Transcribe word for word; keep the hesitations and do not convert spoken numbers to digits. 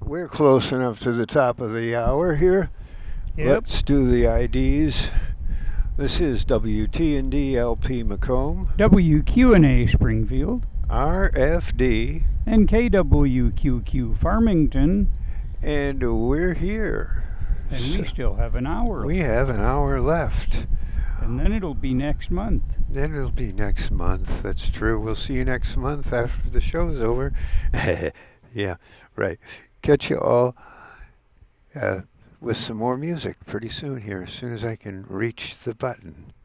We're close enough to the top of the hour here. Yep. Let's do the I Ds. This is W T N D L P Macomb, W Q N A Springfield, R F D, and K W Q Q Farmington, and we're here. and we So still have an hour. we have an hour left. And then it'll be next month. Then it'll be next month. That's true. We'll see you next month after the show's over. Yeah, right. Catch you all uh, with some more music pretty soon here, as soon as I can reach the button.